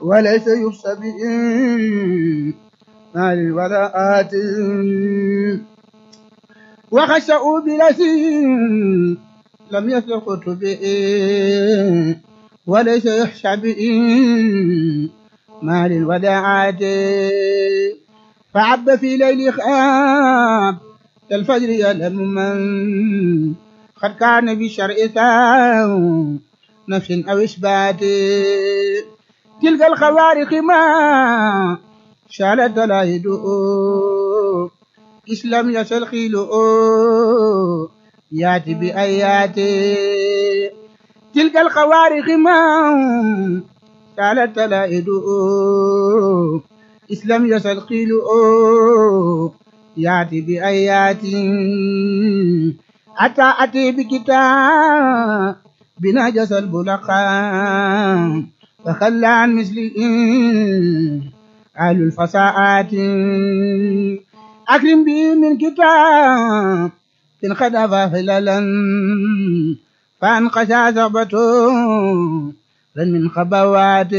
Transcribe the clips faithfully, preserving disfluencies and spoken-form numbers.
وليس يفسى به مال الولاءات وخشعوا بلسي لم يثقت به وليس يخشى به مال الوداعات فعب في ليل خاب كالفجر يلم من قد كان بالشرع ثاو نفس أو إثبات تلك الخوارق ما شالت دلائد إسلام يسل خيلؤ ياتي بآيات تلك الخوارق ما شالت دلائد إسلام يسل خيلؤ ياتي بآيات أتى أتي بكتاب بنجس البلقاء فخلى عن مثله أهل الفساءات أكرم به من كتاب إن خدف خلالا فانقشى زغبته من خبوات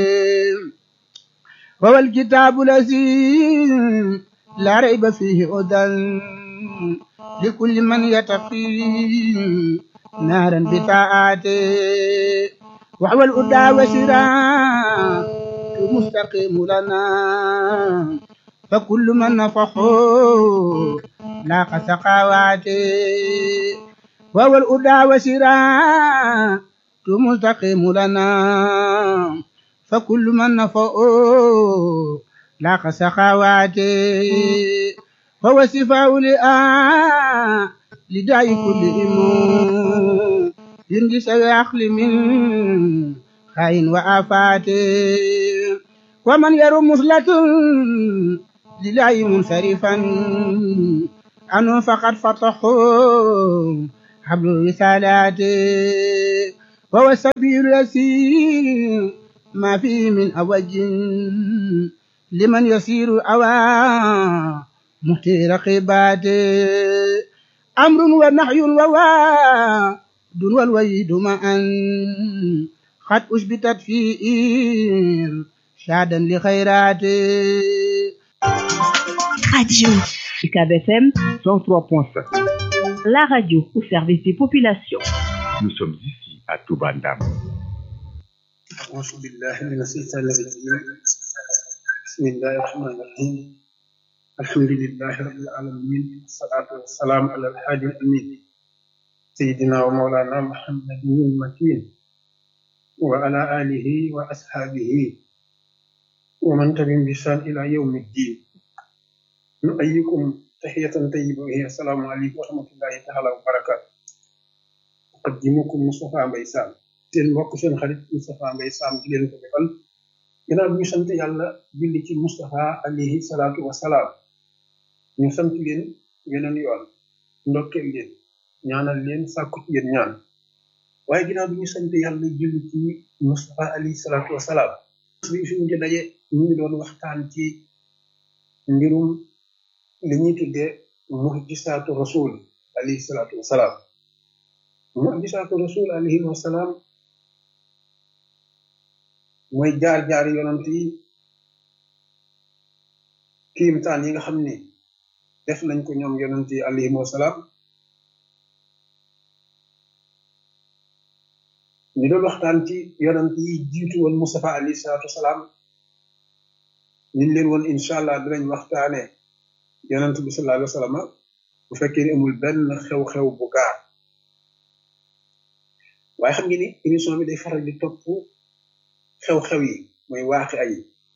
وهو الكتاب الذي لا ريب فيه هدى لكل من يتقي نارا بطاعته وهو الهدى وسراج مستقيم لنا فكل من نفحه لاقى سقاواته وهو الهدى وسراج مستقيم لنا فكل من نفحه لاقى سقاواته فهو شفاء لآ لداء كل إمام ينجس ويخل من خاين وآفات ومن يرى مثلة لله منصرفا عنه فقد فتحوا حبل الرسالات وهو السبيل الذي ما فيه من أوج لمن يسير أوى مهتي رقبات أمر ونحي وواد والويد معا قد أثبتت فيه شادا لخيرات Radio U C A B F M cent trois point cinq. La radio au service des populations. Nous sommes ici à Toubandam. أعوذ بالله من الشيطان الرجيم بسم الله الرحمن الرحيم الحمد لله رب العالمين والصلاة والسلام على الحاج الأمين سيدنا ومولانا محمد المكين وعلى آله وأصحابه ومن تبعهم بإحسان إلى يوم الدين نؤيكم تحية طيبة وهي السلام عليكم ورحمة الله تعالى وبركاته أقدمكم مصطفى مباي سام seen mbokk seen xarit Moustapha Mbaye Sam di leen ko defal ginnaaw bi ñu sant yàlla julli ci Moustapha alayhi salaatu wa salaam ñu sant leen weneen yoon ndokkeel leen ñaanal leen sàkku ci yéen ñaan waaye ginnaaw bi ñu sant yàlla julli ci Moustapha alayhi salaatu wa salaam bi suñu ci daje ñu ngi doon waxtaan ci mbirum li ñuy tuddee muhjisaatu rasul alayhi salaatu wa salaam muhjisaatu rasul alayhi wa salaam mooy jaar-jaar yonent yi kiimtaan yi nga xam ni def nañ ko ñoom yonent yi alayhim wasalaam ñu doon waxtaan ci yonent yi jiitu woon Mustafa alayhi salaatu wasalaam niñ leen woon incha allah dinañ waxtaane yonent bi sallallahu alayhi wa sallam bu fekkee ni amul benn xew-xew bu gaar waaye xam ngeen ni émission bi day faral di topp xew-xew yi mooy waaxi ay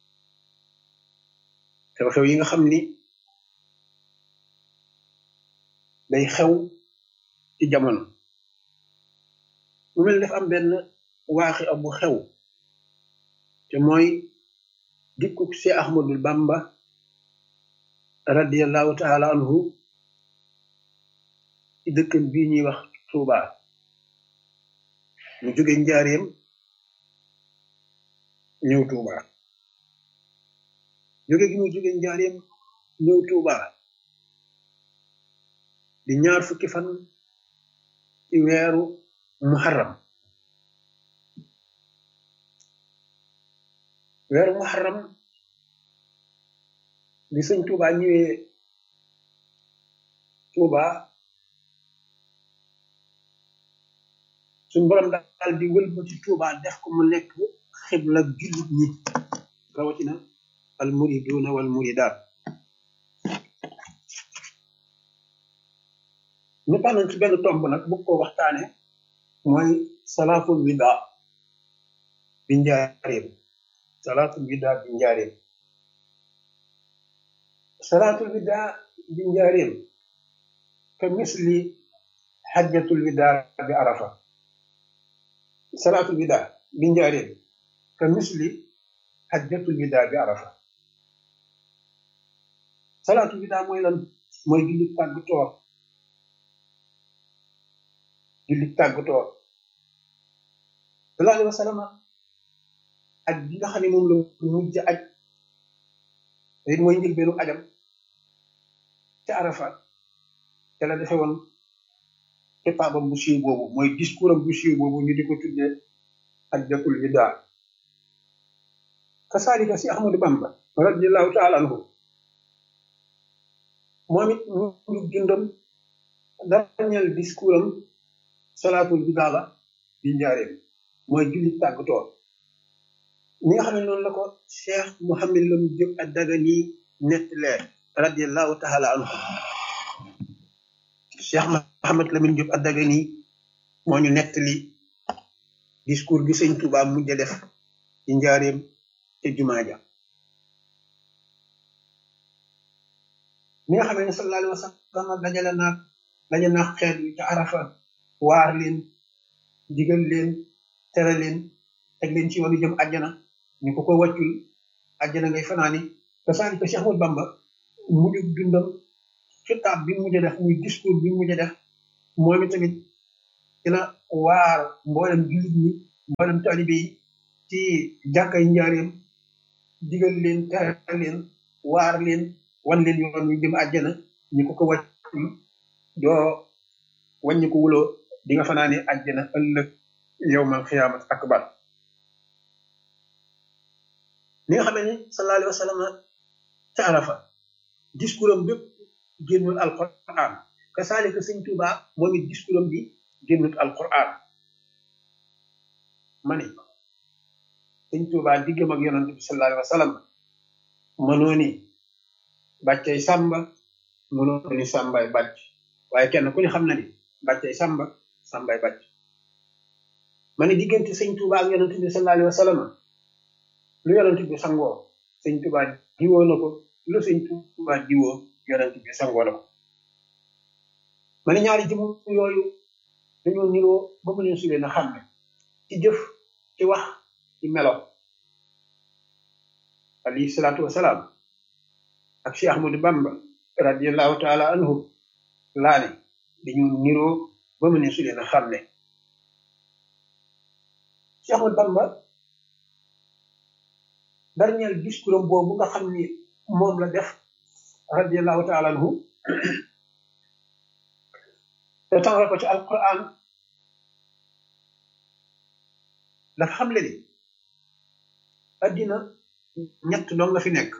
xew-xew yi nga xam ni day xew ci jamono mu mel def am benn waaxi abu xew te mooy dikkuk Cheikh Ahmadul Bamba radiyallahu taala anhu ci dëkkam bii ñuy wax Touba mu jóge njaareem ñëw Touba jóge gi mu jóge njaareem ñëw Touba di ñaar fukki fan ci weeru muharram weeru muharram bi sëñ Tuuba ñëwee Tuuba suñ borom daal di wëlbati Tuuba def ko mu nekk xibla jullit ñi rawatina al muriduna wal muridaat ñu tànnoon ci benn tomb nag bu ko waxtaane mooy salaatul wida bi njaareem salaatul wida bi njaareem salaatul wida bi njaareem ka misli xajjatul wida bi arafa salaatul wida bi njaareem ka misli xajjatul wida bi arafa salaatul wida mooy lan mooy julli tàggatoo julli tàggatoo sallallahu alayhi wa sallam aj bi nga xam ne moom la mujj aj te mooy njëlbeenu ajam ca arafa te la defe woon xitaabam bu siiw boobu mooy discours am bu siiw boobu ñu di ko tuddee hajjatul wida kasaalika si Ahmadu Bamba radiyallahu taala anhu moom it ñu dundam dernier discours am salaatul wida la bi njaareem mooy julli tàggatoo ñi nga xam ne noonu la ko Cheikh Mouhamed Lam Diop ad-Dagani nettalee radiyallahu taala anhu Cheikh Mouhamed Lamine Diop ad-Dagani moo ñu nettali discours bi sëñ Touba mujj a def ci njaareem te jumaa ja ñi nga xam ne sallallahu alayhi wa sallam dajale naag daje naag xeet wi ca arafa waar leen digal leen tere leen teg leen ci wàllu jëm àjjana ñu ko ko wàccul àjjana ngay fanaani te saani ko Cheikh Ahmadou Bamba mujj dundam xitaab bi mujj def muy discours bi mujj def moom tamit dina waar mboolem jullit ñi mboolem taalibe yi ci jàkkay njaareem digal leen tere leen waar leen wan leen yoon wi jëm àjjana ñu ko ko wàccul doo wàññi ko wuloo di nga fanaane àjjana ëllëg yawmal xiyaamat akbar li nga xam ne sallallahu alayhi wa sallam ca arafa discours am bépp génnul alquran kasaalika sëñ Tuuba moom it discours am bi génnul alquran ma ne sëñ Tuuba diggam ak yonent bi sallallahu alayhi wa sallam mënoo ni bàccay sàmba mënoo ni sàmbay bàcc waaye kenn ku ñu xam na ni bàccay sàmba sàmbay bàcc ma ne diggante sëñ Tuuba ak yonent bi sallallahu alayhi wa sallam lu yonent bi sangoo sëñ Tuuba jiwoo na ko lu sëñ Tuuba jiwoo yonent bi sangoo na ko ma ne ñaari jëm yooyu dañoo niroo ba mu leen sulee na xam ne ci jëf ci wax ci melo alayhi salaatu wasalaam ak Cheikh Ahmadou Bamba radiyallahu taala anhu laa ne dañoo niroo ba mu leen sulee na xam ne Cheikh Ahmadou Bamba dernier discours am boobu nga xam ni moom la def radiyallahu taala anhu te tàngal ko ci alquran dafa xam le ni addina ñett doon nga fi nekk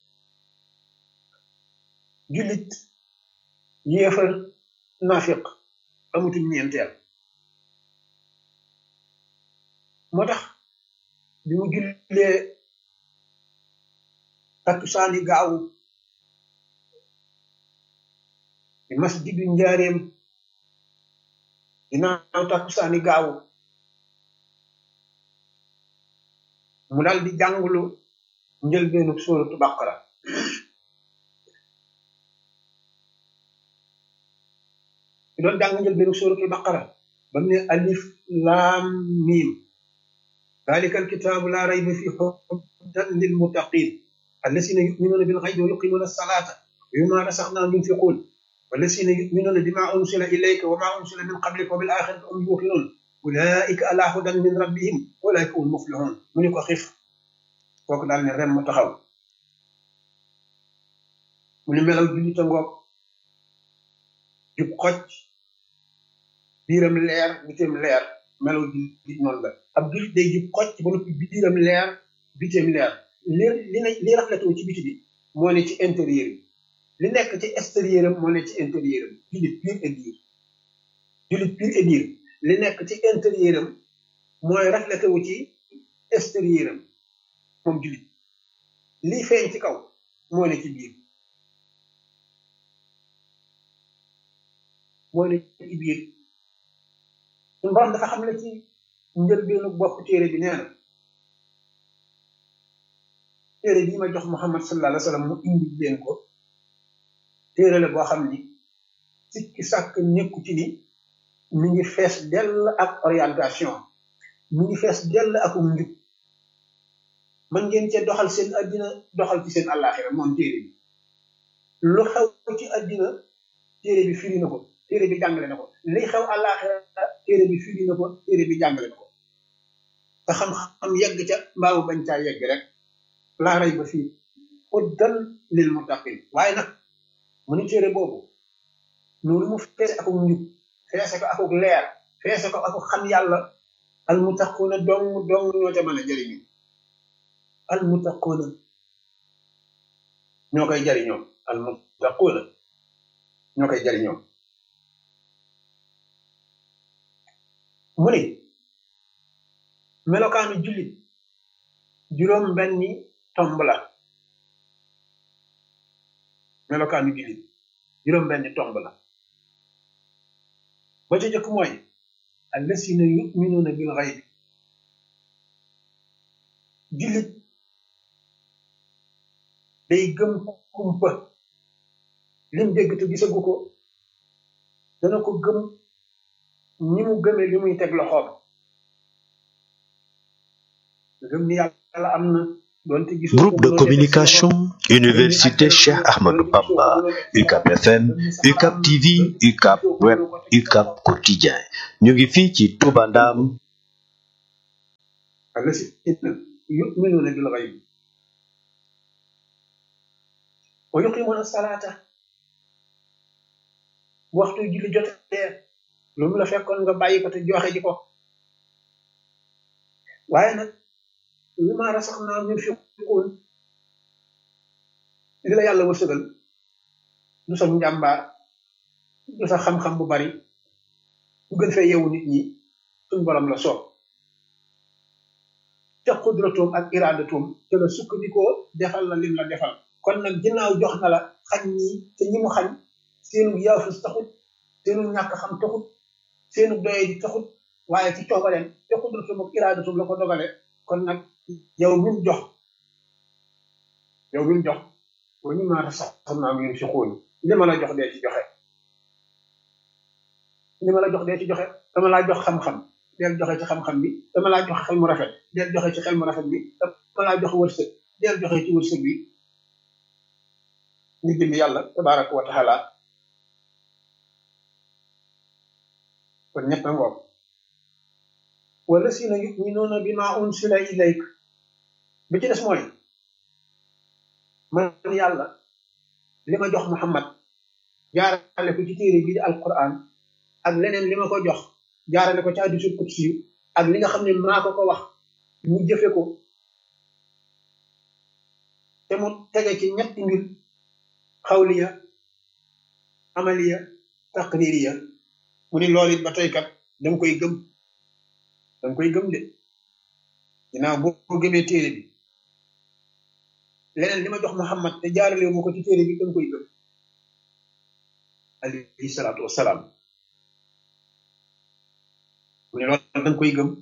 jullit yéefar naafiq amutuñ ñeenteel moo tax bi mu jullee takkusaani gaawu di masjidu njaareem ginnaaw takkusaani gaawu mu dal di jàngulu njëlbeenu suuratu baqara di doon jàng njëlbeenu suuratu baqara ba mu ne alif laam miim dalika alkitaabu laa rayba fiihi hudan lilmuttaqiin الذين يؤمنون بالغيب ويقيمون الصلاة ومما رزقناهم ينفقون والذين يؤمنون بما أنزل إليك وما أنزل من قبلك وبالآخرة هم يوقنون أولئك على هدى من ربهم أولئك هم المفلحون من يكو خف فوق دال رم متخاو من ملاو جولي تانغوك جوب خوج بيرم لير بيتم لير ملاو جولي نون لا اب جولي داي جوب خوج با نوبي بيرم لير بيتم لير li li ne li reflété wu ci biti bi moo ne ci intérieur bi li nekk ci extérieur am moo ne ci intérieur am jullit pur et dur jullit pur et dur li nekk ci intérieur am mooy reflété wu ci extérieur am moom jullit lii feeñ ci kaw moo ne ci biir moo ne ci biir suñu borom dafa xam ne ci njëlbeenu bopp téere bi nee na téere bii ma jox Muhammad sallallahu alayhi wa sallam mu indi leen ko téere la boo xam ni sikki sàkk nekku ci ni mi ngi fees dell ak orientation mi ngi fees dell ak njub man ngeen cee doxal seen addina doxal ci seen àllaaxira moom téere bi lu xew ci addina téere bi firi na ko téere bi jàngale na ko li xew àllaaxira téere bi firi na ko téere bi jàngale na ko te xam-xam yegg ca mbaamu bañ caa yegg rek laa rey ba fii hudan lil muttaqin waaye nag mu ni téere boobu noonu mu feese akuk njub feese ko akuk leer feese ko akuk xam yàlla al muttaquuna dong dong ñoo ca mën a jëriñu al muttaquuna ñoo koy jëriñoo al muttaquuna ñoo koy jëriñoo mu ni melokaanu jullit juróom benni tomb la melokaanu jullit juróom benni tomb la ba ca jëkk mooy allasina yuminuuna bil xayb jullit day gëm kumpa lim dégg te gisagu ko dana ko gëm ni mu gëmee li muy teg loxoom gëm ni yàlla am na doonte gisu Groupe de communication Université Cheikh Ahmadou Bamba U C A B F M U C A B T V U C A B Web U C A B Quotidien ñu ngi fii ci Touba Ndam allasina yuminuuna bil xayb wa yuqimuuna salaata waxtu julli jotee lu mu la fekkoon nga bàyyi ko te joxe ji ko waaye nag li ma rasax naa min fiqoon li la yàlla wërsëgal du sa njàmbaar du sa xam-xam bu bari bu gën fee yeewu nit ñi suñ borom la soob ca xudratoom ak iradatoom te la sukkandikoo defal la lim la defal kon nag ginnaaw jox na la xañ ñi te ñi mu xañ seenu yaafus taxut seenu ñàkk xam taxut seenu doye di taxut waaye ci coobaleen te xudratoom ak iradatoom la ko dogale kon nag yow mi mu jox yow mi mu jox wa ñu maa sax xam naa ngeen si xóoni li ma la jox dee ci joxe li ma la jox dee ci joxe dama laa jox xam-xam del joxe ci xam-xam bi dama laa jox xel mu rafet del joxe ci xel mu rafet bi dama laa jox wërsëg del joxe ci wërsëg bi ñu jëm yàlla tabaraka wa taala kon ñett na ngoom wala si na yuminuuna bima unsila ilayk bi ci des mooy man yàlla li ma jox Muhammad jaarale ko ci téere bii di alquran ak leneen li ma ko jox jaarale ko ci hadiisul qudsi ak li nga xam ne maa ko ko wax mu jëfe ko te mu tege ci ñetti mbir xawliya amaliya taqririya mu ni loolu it ba tey kat danga koy gëm danga koy gëm de ginnaaw boo gëmee téere bi leneen li ma jox Muhammad te jaarale mu ko ci téere bi danga koy gëm alayhi salaatu wassalaam mu ne loolu danga koy gëm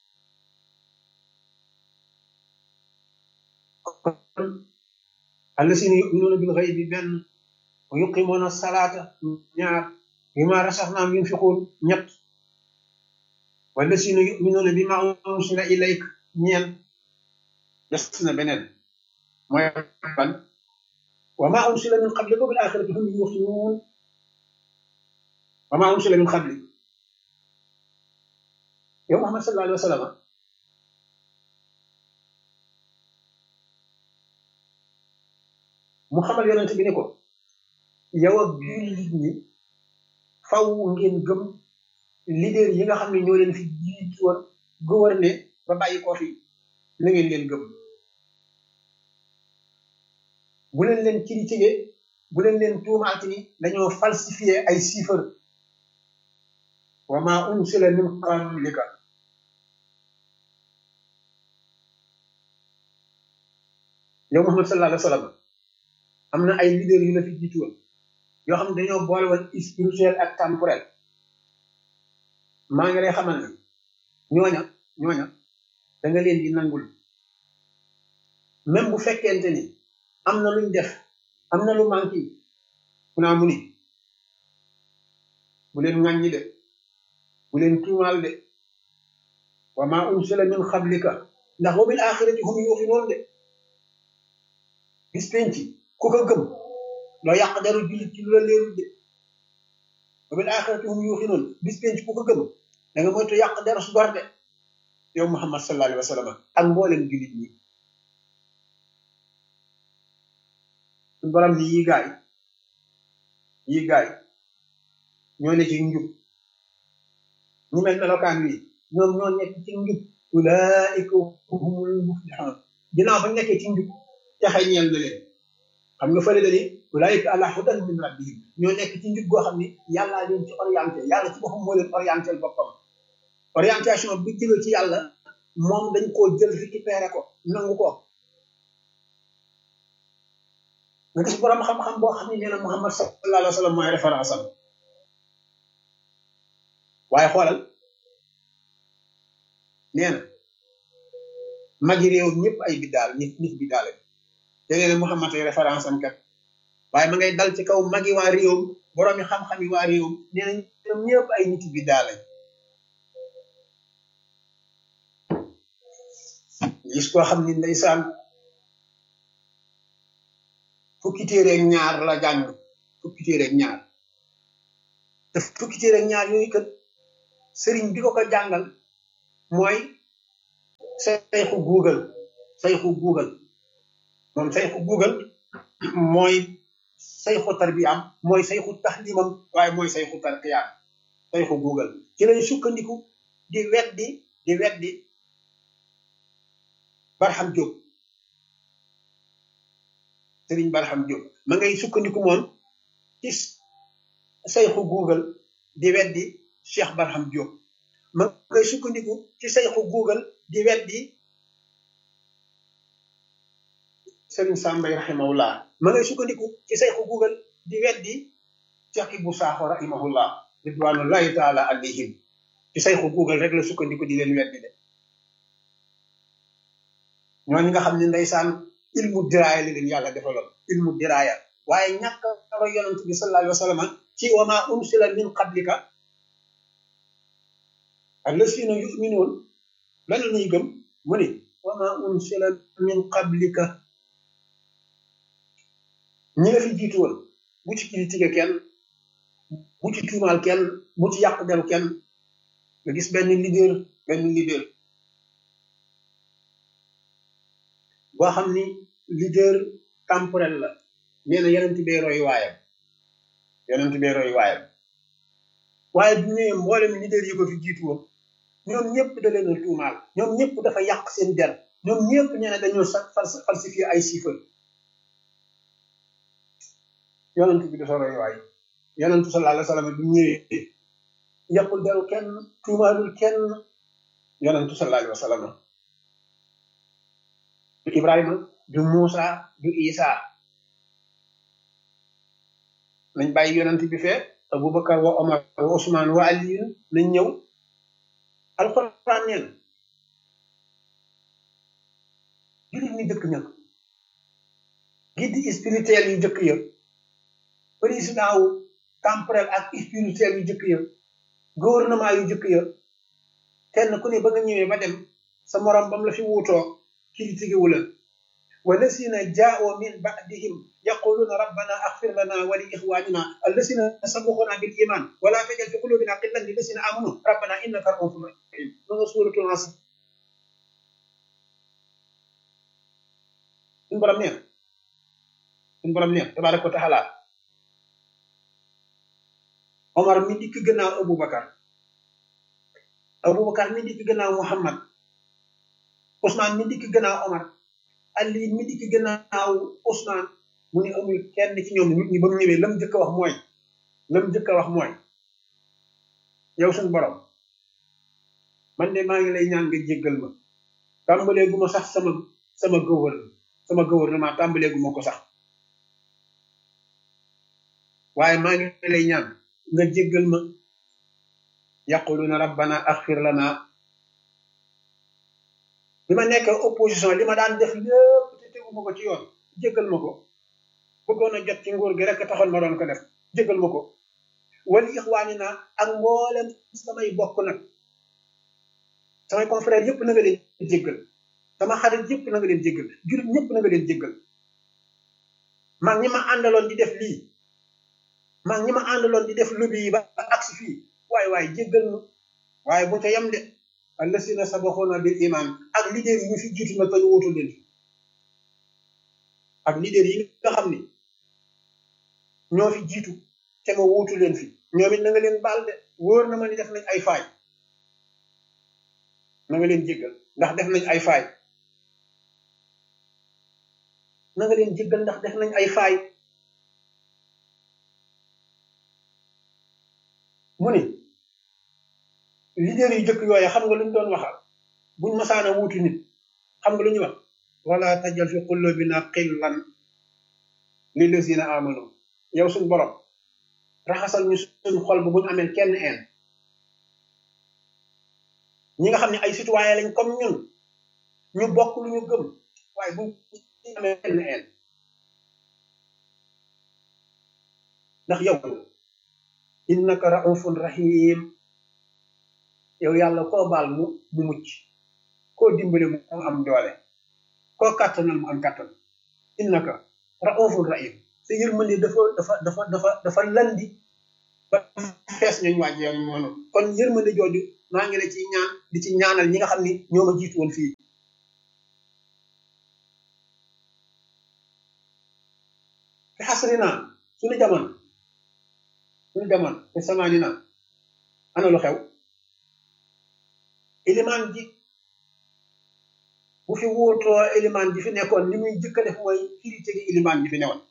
kon allasina yuminuuna bil xaybi benn wa yuqimuuna salaata ñaar mimmaa razaqnaahum yunfiquun ñett wallasina yuminuuna bimaa unsila ilayk ñeent des na beneen mooy ban wa maa unsila min qablika wa bil aaxirati hum yuuqinuun wa maa unsila min qablik yow Muhammad sallallahu alayhi wa sallam mu xamal yonent bi ne ko yow ak jullit ñi faw ngeen gëm leader yi nga xam ne ñoo leen fi jiitu woon gouverner ba bàyyi ko fi na ngeen leen gëm bu leen leen critiquer bu leen leen tuumaati ni dañoo falsifier ay chiffres wa ma unsila min qablika yow Muhammad sallallahu alayhi wa sallam am na ay leaders yu la fi jiitu woon yoo xam ne dañoo boole woon spirituel ak temporel maa ngi lay xamal ne ñooña ñooña da nga leen di nangul même bu fekkente ni am na luñ def am na lu manqué ku naa mu ni bu leen ŋàññi de bu leen tuumaal de wa ma unsila min qablika ndax wa bil axirati hum yuuxinuun de bis penc ku ko gëm doo yàq deru jullit ci lu la leerul de wa bil axirati hum yuuxinuun bis penc ku ko gëm da nga moytu yàq deru su gor de yow Muhammad sallallahu alayhi wa sallam ak mboolem jullit ñi suñu borom ni yi gaay yi gaay ñoo ne ci njub ñu mel melokaan wi ñoom ñoo nekk ci njub ulaika humul muflihun ginnaaw ba nekkee ci njub texay ñeel na leen xam nga fële dani ulaika ala hudan min rabbihim ñoo nekk ci njub goo xam ni yàllaa leen ci orienté yàlla ci boppam moo leen orienté boppam orientation bi jóge ci yàlla moom dañ koo jël récupéré ko nangu ko nga gis borom xam-xam boo xam ne nee na Muhammad sallallahu alayhi wa sallam mooy référence am waaye xoolal nee na magi réew ñëpp ay biddaal nit nit biddaal te nee na Muhammad ay référence am kat waaye ma ngay dal ci kaw magi waa réewam borom yi xam-xam yi waa réewam nee na ñoom ñëpp ay nit biddaal gis koo xam ni ndeysaan fukki téere ak ñaar la jàng fukki téere ak ñaar te fukki téere ak ñaar yooyu kat sëriñ bi ko ko jàngal mooy sayxu Google sayxu Google moom sayxu Google mooy sayxu tarbiyaam mooy sayxu taxlimam waaye mooy sayxu tarqiyaam sayxu Google ci lañ sukkandiku di weddi di weddi Barham Diop sëriñ Barham Diop ma ngay sukkandiku moom ci sayxu Google di weddi Cheikh Barham Diop ma ngay sukkandiku ci sayxu Google di weddi sëriñ Sambay rahimahullah ma ngay sukkandiku ci sayxu Google di weddi Cheikh Ibou Sakho rahimahullah ridwanullahi taala alayhim ci sayxu Google rek la sukkandiku di leen weddi de ñooñu nga xam ne ndeysaan ilmu diraaya li leen yàlla defaloon ilmu diraaya waaye ñàkk a yonent bi sallallahu alayhi wa sallam ci wa ma unsila min qablika allasina yuminuun lan la ñuy gëm mu ni wa ma unsila min qablika ñi nga fi jiitu woon bu ci critiqué kenn bu ci tuumaal kenn bu ci yàq deru kenn nga gis benn leader benn leader boo xam ni leader temporel la nee na yonent bee roy waayam yonent bee roy waayam waaye bu ñëwee mboolem leader yi ko fi jiitu woon ñoom ñëpp da leen a tuumaal ñoom ñëpp dafa yàq seen der ñoom ñëpp nee na dañoo falsifier ay chiffres yonent bi dafa roy waay yonent sallallahu alayhi wa sallam bu ñëwee yàqul deru kenn tuumaalul kenn yonent sallallahu alayhi wa sallam du Ibrahima du Moussa du Isa nañ bàyyi yonent bi fee Aboubacar wa Omar wa Ousmane wa Aliyu nañ ñëw alxuraan neen jullit ñi dëkk ñëpp guide spirituel yu jëkk ya président wu temporel ak spirituel yu jëkk ya gouvernement yu jëkk ya kenn ku ne ba nga ñëwee ba dem sa morom bam la fi wuutoo critiqué wu la wallasina jaa'u min ba'dihim yaquluna rabbana aghfir lana wa li ikhwanina allasina sabaquna bil iman wa la tajal fi qulubina ghillan lil ladina amanu rabbana innaka ra'ufur rahim no suratul nas sun borom neex sun borom neex tabaraka wa taala Omar mi dikk gannaaw Aboubacar Aboubacar mi dikk gannaaw Muhammad Ousmane mi dikk gannaaw Omar Ali mi dikk gannaaw Ousmane mu ne amul kenn ci ñoom nit ñi ba mu ñëwee lam jëkk a wax mooy lam jëkk a wax mooy yow suñu borom man de maa ngi lay ñaan nga jéggal ma tàmbalee gu ma sax sama sama gëwër sama gouvernement tàmbalee gu ma ko sax waaye maa ngi lay ñaan nga jéggal ma yaquluna rabbana aghfir lana bi ma nekk opposition li ma daan def lépp te teguma ko ci yoon jéggal ma ko bëggoon a jot ci nguur gi rek taxoon ma doon ko def jéggal ma ko wal ixwaanina ak mboolem samay bokk nag samay confrères yëpp na nga leen jéggal sama xarit yëpp na nga leen jéggal jurit ñëpp na nga leen jéggal mag ñi ma àndaloon di def lii mag ñi ma àndaloon di def lobby yi ba agsi fii waaye waaye jéggal na waaye bu ca yem de allasina sabaxoona bil iman ak leader yi ñu fi jiitu na tañu wutu leen fi ak leader yi nga xam ni ñoo fi jiitu te ma wuutu leen fi ñoom it na nga leen baal de wóor na ma ni def nañ ay faay na nga leen jéggal ndax def nañ ay faay na nga leen jéggal ndax def nañ ay faay mu ni leader yu jëkk yooyu xam nga lu ñu doon waxal buñ masaana wuutu nit xam nga lu ñuy wax wala tajal fi qulubina qillan lillazina amanu yow suñ borom raxasal ñu suñ xol bu buñ amee kenn een ñi nga xam ne ay citoyen lañ comme ñun ñu bokk lu ñu gëm waaye buñ amee kenn een ndax yow innaka raufun rahim yow yàlla koo baal mu mu mucc koo dimbale mu am doole koo kàttanal mu am kàttan innaka raufun rahim sa yërmande dafa dafa dafa dafa dafa landi ba fees ñooñ waaj yow noonu kon yërmande jooju maa ngi la ci ñaan di ci ñaanal ñi nga xam ni ñoo ma jiitu woon fii fi xasri naa suñu jamono suñu jamono te samaani naa ana lu xew ilimaan ji bu fi wóotoo ilimaan ji fi nekkoon li muy jëkk a def mooy critiquer gi ilimaan ji fi newoon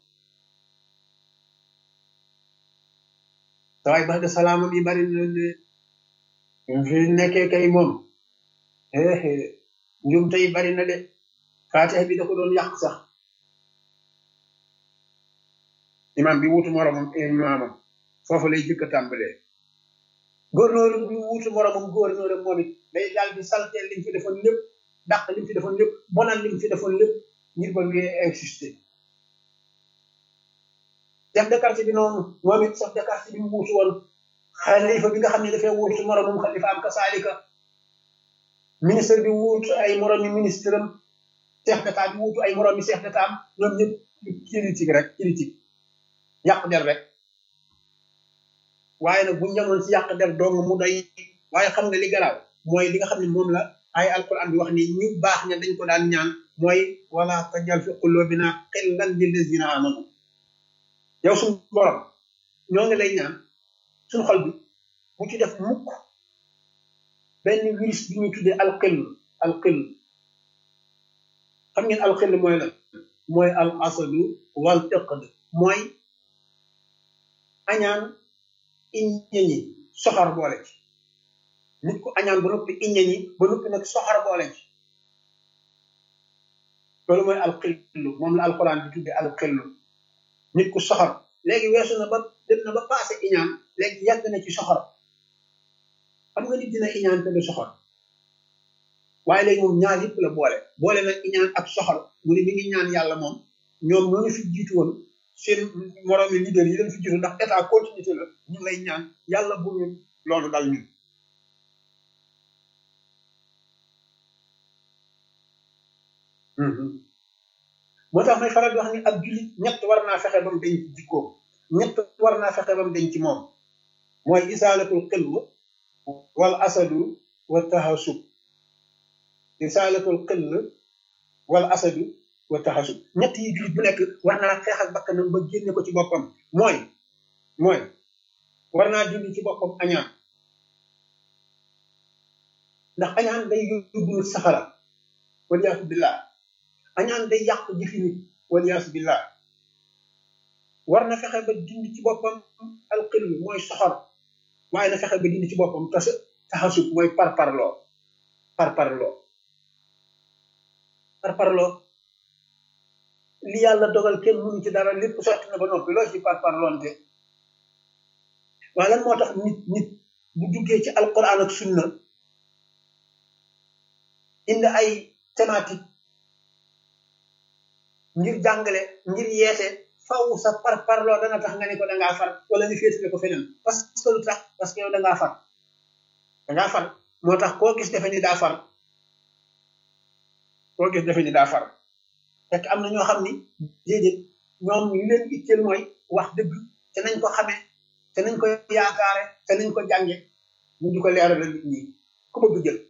sawaay ba de salaamam yi bari na ne fi nekkee kay moom eh njum tey bari na de faatiha bi da ko doon yàq sax imaam bi wuutu moromam imaamam foofu lay jëkk a tàmbalee gouverneur bi wuutu moromam gouverneur moom it day daal di salteel li mu fi defoon lépp dàq li mu fi defoon lépp bonal li mu fi defoon lépp ngir ba ngee exister chef de quartier bi noonu moom it chef de quartier bi mu wuutu woon xalifa bi nga xam ne dafay wuutu moromam xalifa am kasaalika ministre bi wuutu ay moromi ministre am chef d'état bi wuutu ay moromi chef d'état am ñoom ñëpp critique rek critique yàq der rek waaye nag bu ñamoon ci yàq der dong mu doy waaye xam nga li garaaw mooy li nga xam ne moom la ay alquran bi wax ni ñu baax ña dañ ko daan ñaan mooy wala tajal fi qulubina qillan lillazina amanu yow suñu borom ñoo ngi lay ñaan suñu xol bi bu ci def mukk benn virus bi ñuy tuddee alqill alqill xam ngeen alqill mooy lan mooy al asadu wal iqd mooy añaan iññeñi soxor boole ci nit ku añaan ba noppi iññeñi ba noppi nag soxor boole ci loolu mooy alqillu moom la alquran di tuddee alqillu nit ku soxor léegi weesu na ba dem na ba passé iñaan léegi yàgg na ci soxor xam nga nit dina iñaan te du soxor waaye léegi moom ñaar yëpp la boole boole nag iñaan ak soxor mu ne mi ngi ñaan yàlla moom ñoom ñooñu fi jiitu woon seen moroomi leader yi leen fi jiitu ndax état continuité la ñu lay ñaan yàlla bu ñu loolu dal ñun moo tax may faral di wax ni ab jullit ñett war naa fexe ba mu denc ci jikkoom ñett war naa fexe ba mu denc ci moom mooy isaalatul xill wal asadu wa taxasub isaalatul xill wal asadu wa taxasub ñett yi jullit bu nekk war naa xeex ak bakkanam ba génne ko ci boppam mooy mooy war naa dindi ci boppam añaan ndax añaan day yóbbu nit safara waliyaasu billah añaan day yàq jëfi nit waliyaasu billah war na fexe ba dindi ci boppam alxil mooy soxor waaye na fexe ba dindi ci boppam tas taxasub mooy parparloo parparloo parparloo li yàlla dogal kenn mënu ci dara lépp sotti na ba noppi loo ci parparloonte waaye lan moo tax nit nit bu duggee ci alquran ak sunna indi ay thématique ngir jàngale ngir yeete faw sa parparloo dana tax nga ne ko da ngaa far wala nga féetale ko feneen parce que lu tax parce que yow da ngaa far da ngaa far moo tax koo gis defe ni daa far koo gis defe ni daa far fekk am na ñoo xam ni déedéet ñoom li leen itteel mooy wax dëgg te nañ ko xamee te nañ ko yaakaare te nañ ko jànge ñu di ko leeral nit ñi ku bëgg jël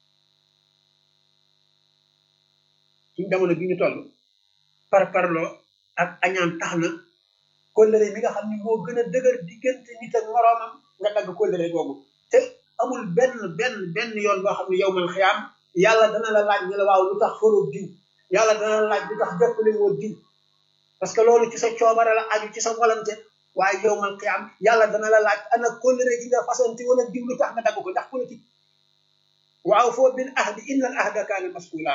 suñ jamono bi ñu toll par parloo ak añaan tax na kóllëre mi nga xam ni moo gën a dëgër diggante nit ak moroomam nga dagg kóllëre googu te amul benn benn benn yoon boo xam ne yow man xiyaam yàlla dana la laaj ne la waaw lu tax faroo diw yàlla dana la laaj lu tax jàppale woo diw parce que loolu ci sa coobare la aju ci sa volonté waaye yow man xiyaam yàlla dana la laaj ana kóllëre gi nga fasante wala diw lu tax nga dagg ko ndax politique waaw foo bil ahdi innal ahda kaana mas'uula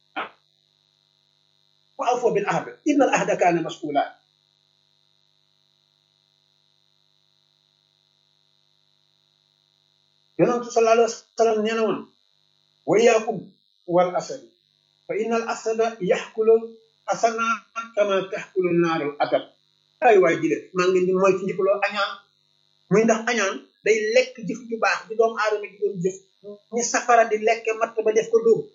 waaw foo bil ahdi innal ahda kaana mas'uula yonentu sallallahu alayhi wa sallam nee na woon wa iyaakum wal asadi fa innal asada yaxkulu asana kama taxkulu naarul atab ay waay jile maa ngi leen di mooy ci njëkkaloo añaan muy ndax añaan day lekk jëf ju baax di doomu aadama di doon jëf ni safara di lekke matt ba def ko dóom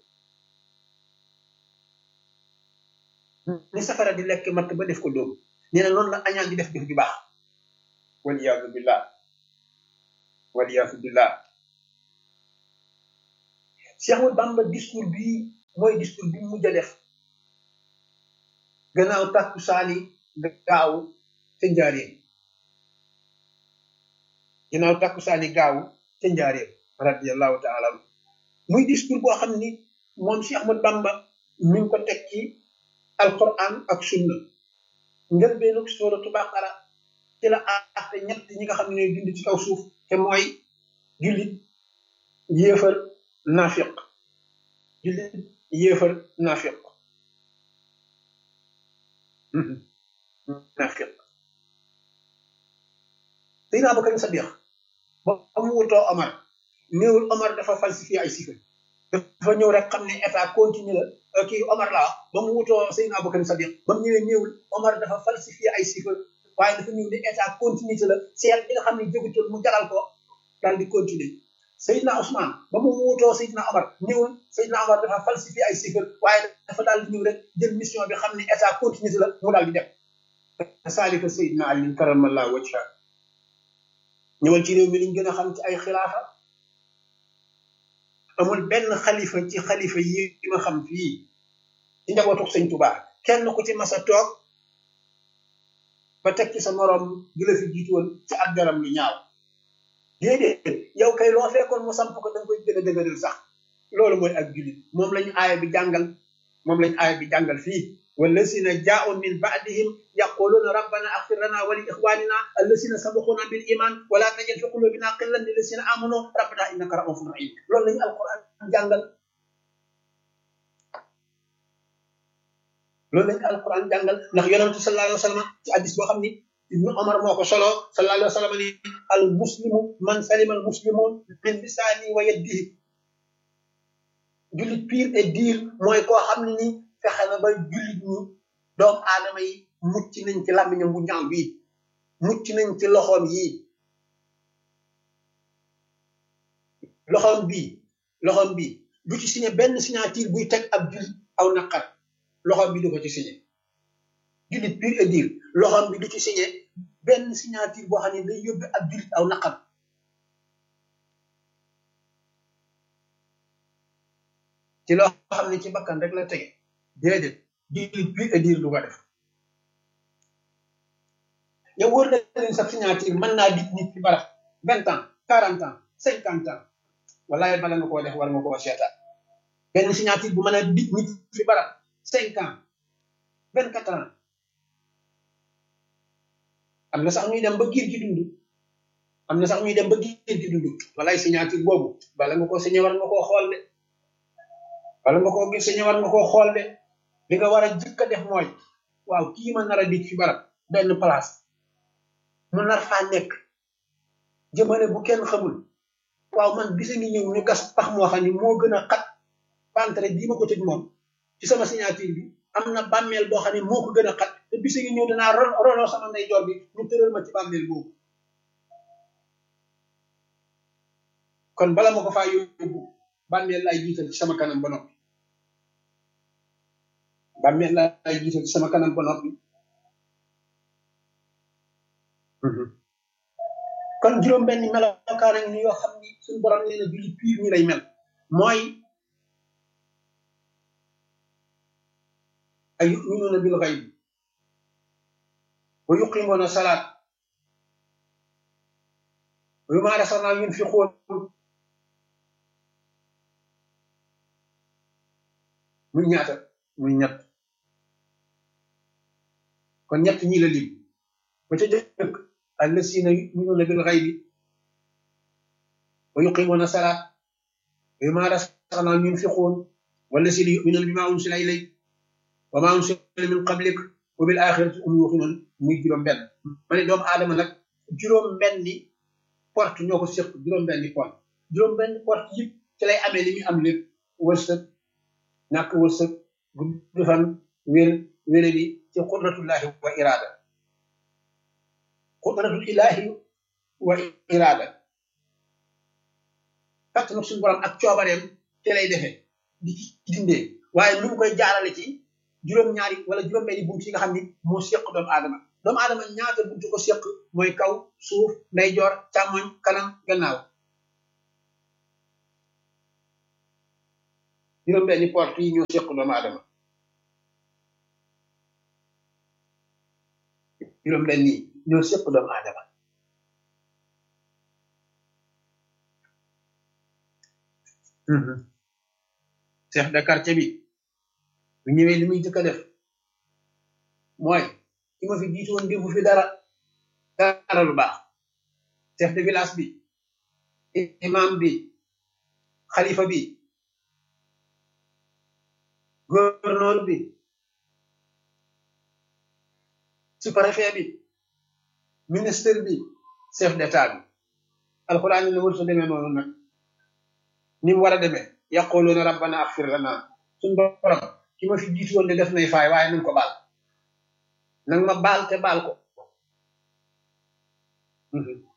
ni safara di lekke matt ba def ko dóom nee na noonu la añaan di def jëf ju baax waliyaadu billah waliyaadu billah Cheikh Ahmadou Bamba discours bi mooy discours bi mu mujj a def gannaaw takku saali gaaw ca njaareem gannaaw takku saali gaaw ca njaareem radiyallahu taala muy discours boo xam ni moom Cheikh Ahmadou Bamba mi ngi ko teg ci alquran ak sunna njëlbeenu suuratu Baqara ci la àtte ñett ñi nga xam ne ñooy dund ci kaw suuf te mooy jullit yéefar naafiq jullit yéefar naafiq naafiq Seydina Abubakar Sadiq ba mu wutoo Omar néewul Omar dafa falsifié ay chiffres dafa ñëw rek xam ne état continue la kii Omar laa ba mu wutoo Seydina Abubakar Sadiq ba mu ñëwee néewul Omar dafa falsifié ay chiffres waaye dafa ñëw ne état continuité la seet bi nga xam ne jógutul mu jaral ko daal di continuer Seydina Ousmane ba mu wutoo Seydina Omar ñëwul Seydina Omar dafa falsifié ay chiffres waaye dafa daal di ñëw rek jël mission bi xam ne état continuité la mu daal di def saalika Seydina Ali karamallahu wajha ñëwal ci réew mi liñ gën a xam ci ay xilaafa amul benn xalifa ci xalifa yi ma xam fii ci njabootu Sëñ Tuubaa kenn ku ci mas a toog ba teg ci sa morom gi la fi jiitu woon ci ak daram lu ñaaw déedéet yow kay loo fekkoon mu samp ko da nga koy gën a dëgëral sax loolu mooy ak jullit moom lañu aaya bi jàngal moom lañu aaya bi jàngal fii wallazina jaa'u min ba'dihim yaquluna rabbana ighfir lana wa li ikhwanina allazina sabaquna bil iman wa la tajal fi qulubina ghillan lil ladzina amanu rabbana innaka ra'ufur rahim loolu lañu alquran jàngal loolu lañu alquran jàngal ndax yonentu sallallahu alayhi wa sallam ci hadis boo xam ni ibnu Omar moo ko solo sallallahu alayhi wa sallam ni al muslimu man salima al muslimun min lisani wa yadihi jullit pire et dire mooy koo xam ne ni fexe na ba jullit ñi doomu aadama yi mucc nañ ci làmmiñam bu ñaaw bii mucc nañ ci loxoom yii loxoom bii loxoom bii du ci signé benn signature buy teg ab jullit aw naqar loxoom bi du ko ci signé jullit pire et dire loxoom bi du ci signé benn signature boo xam ne day yóbbu ab jullit aw naqar ci loo xam ne ci bakkan rek la tege déedéet jullit pire et dire du ko def yow wóor na leen sa signature mën naa dig nit ci barab vingt ans quarante ans cinquante ans wallaay bala nga koo def war nga koo seetaat benn signature bu mën a dig nit fi barab cinq ans vingt quatre ans am na sax ñuy dem ba giir gi dund am na sax ñuy dem ba giir gi dund walaay signature boobu bala nga koo signé war nga koo xool de wala nga koo gis signé war nga koo xool de li nga war a jëkk a def mooy waaw kii ma nar a dig fi barab benn place mu nar faa nekk jëmale bu kenn xamul waaw man bisa ngi ñëw ñu gas pax moo xam ni moo gën a xat pantre bii ma ko tëj moom ci sama signature bi am na bàmmeel boo xam ne moo ko gën a xat te bisa ngi ñëw danaa ron ronoo sama ndeyjoor bi ñu tëral ma ci bàmmeel boobu kon bala ma ko faa yóbbu bàmmeel laay jiital ci sama kanam ba noppi bàmmeel laay jiital ci sama kanam ba noppi kon juróom benn melokaan ak ni yoo xam ni suñu borom nee na julli piir ñi lay mel mooy ay yu'minuuna bil ghayb wa yuqiimuuna salaat wa mimmaa razaqnaahum yunfiquun muy ñaata muy ñett kon ñett ñi la lim ba ca jëkk allazina yu'minuuna bil ghaybi wa yuqiimuuna salaat wa mimmaa razaqnaahum yunfiquun wallazina yu'minuuna bimaa unzila ilayka wa maa unzila min qablik wa bil aaxirati hum yuuqinuun muy juróom benn ma ne doomu aadama nag juróom benni porte ñoo ko séq juróom benni porte juróom benni porte yëpp ci lay amee li muy am lépp wërsëg ñàkk wërsëg gudd fan wér wére bi ci qudratullahi wa iraada qudratul ilahi wa iraada fàtt nag suñu borom ak coobareem te lay defee di ci dindee waaye lu mu koy jaarale ci juróom-ñaari wala juróom-benni bunt yi nga xam ni moo séq doomu aadama doomu aadama ñaata buntu ko séq mooy kaw suuf ndeyjoor càmmoñ kanam gannaaw juróom-benni porte yi ñoo séq doomu aadama juróom-benni ñoo séq doomu aadama chef de quartier bi bu ñëwee li muy jëkk a def mooy ki ma fi jiitu woon defu fi dara dara lu baax chef de village bi imam bi xalifa bi gouverneur bi sous-préfet bi ministre bi chef d'état bi alxuraan ne wër sa demee noonu nag ni mu war a demee yaquluuna rabbana axfir lana suñ borom ki ma fi jiitu woon de def nay faay waaye nañ ko baal nang ma baal te baal ko